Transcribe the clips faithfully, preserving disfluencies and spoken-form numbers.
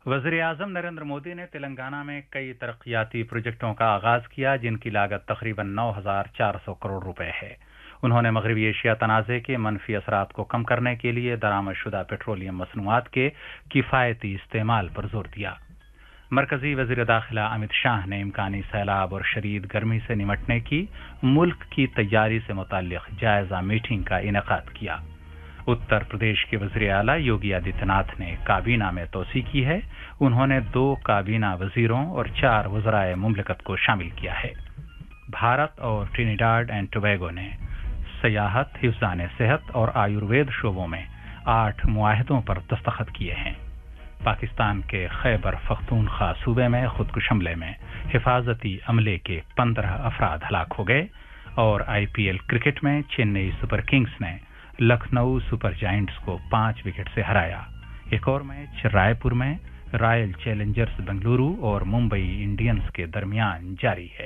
वज़ीर आज़म नरेंद्र मोदी ने तेलंगाना में कई तरक्याती प्रोजेक्टों का आगाज किया जिनकी लागत तकरीबन नौ हजार चार सौ करोड़ रुपए है। उन्होंने मगरबी एशिया तनाज़े के मनफी असरात को कम करने के लिए दरामदशुदा पेट्रोलियम मसनूआत के किफ़ायती इस्तेमाल पर जोर दिया। मरकजी वज़ीर दाखिला अमित शाह ने इम्कानी सैलाब और शदीद गर्मी से निमटने की मुल्क की तैयारी से मुताल्लिक़ जायजा मीटिंग का इनेकाद किया। उत्तर प्रदेश के वज़ीर आला योगी आदित्यनाथ ने काबीना में तोसी की है। उन्होंने दो काबीना वज़ीरों और चार वज़राए मुमलिकत को शामिल किया है। भारत और ट्रिनिडाड एंड टोबैगो ने सियाहत, हिफ्ज़ान सेहत और आयुर्वेद शोबों में आठ मुआहदों पर दस्तखत किए हैं। पाकिस्तान के खैबर पख्तूनख्वा सूबे में खुदकुश हमले में हिफाजती अमले के पंद्रह अफराद हलाक हो गए और आईपीएल क्रिकेट में चेन्नई सुपर किंग्स ने लखनऊ सुपर जायंट्स को पांच विकेट से हराया। एक और मैच रायपुर में रॉयल चैलेंजर्स बेंगलुरु और मुंबई इंडियंस के दरमियान जारी है।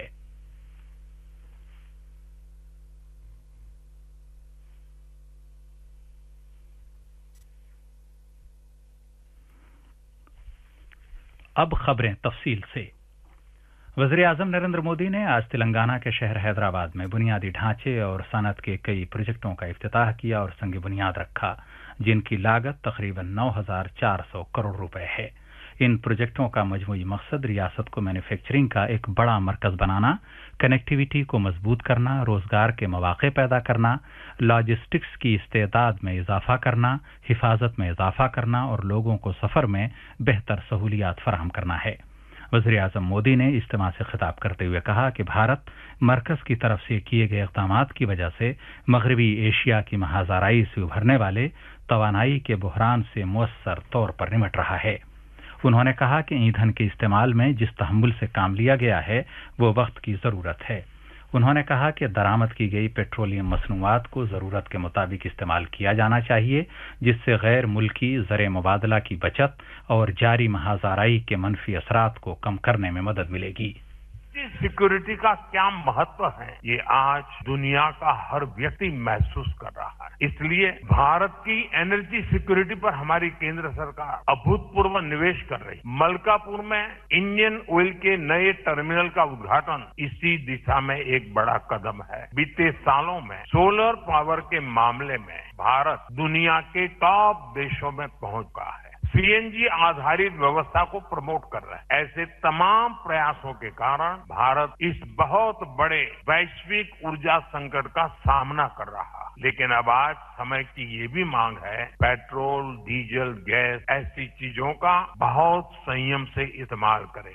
अब खबरें तफसील से। वज़ीर आज़म नरेंद्र मोदी ने आज तेलंगाना के शहर हैदराबाद में बुनियादी ढांचे और सनत के कई प्रोजेक्टों का इफ्तिताह किया और संग बुनियाद रखा जिनकी लागत तकरीबन नौ हजार चार सौ करोड़ रुपए है। इन प्रोजेक्टों का मजमूई मकसद रियासत को मैन्युफैक्चरिंग का एक बड़ा मरकज बनाना, कनेक्टिविटी को मजबूत करना, रोजगार के मौके पैदा करना, लॉजिस्टिक्स की इस्तेदाद में इजाफा करना, हिफाजत में इजाफा करना और लोगों को सफर में बेहतर सहूलियात फराहम करना है। वज़ीर आज़म मोदी ने इज्तिमा से खिताब करते हुए कहा कि भारत मरकज की तरफ से किए गए इक़दामात की वजह से मगरबी एशिया की महाज़ाराई से उभरने वाले तवानाई के बहरान से मुअस्सर तौर पर निमट रहा है। उन्होंने कहा कि ईंधन के इस्तेमाल में जिस तहम्मुल से काम लिया गया है वो वक्त की ज़रूरत है। उन्होंने कहा कि दरामद की गई पेट्रोलियम मसनूआत को ज़रूरत के मुताबिक इस्तेमाल किया जाना चाहिए जिससे गैर मुल्की ज़र मुबादला की बचत और जारी महाज़ाराई के मनफी असरात को कम करने में मदद मिलेगी। सिक्योरिटी का क्या महत्व है ये आज दुनिया का हर व्यक्ति महसूस कर रहा है। इसलिए भारत की एनर्जी सिक्योरिटी पर हमारी केंद्र सरकार अभूतपूर्व निवेश कर रही। मलकापुर में इंडियन ऑयल के नए टर्मिनल का उद्घाटन इसी दिशा में एक बड़ा कदम है। बीते सालों में सोलर पावर के मामले में भारत दुनिया के टॉप देशों में पहुंच गया है। सीएनजी आधारित व्यवस्था को प्रमोट कर रहे हैं। ऐसे तमाम प्रयासों के कारण भारत इस बहुत बड़े वैश्विक ऊर्जा संकट का सामना कर रहा है। लेकिन अब आज समय की ये भी मांग है पेट्रोल, डीजल, गैस ऐसी चीजों का बहुत संयम से इस्तेमाल करें।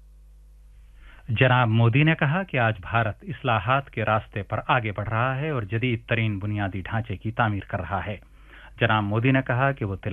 जनाब मोदी ने कहा कि आज भारत इस्लाहात के रास्ते पर आगे बढ़ रहा है और जदीद तरीन बुनियादी ढांचे की तामीर कर रहा है। जनाब मोदी ने कहा कि वो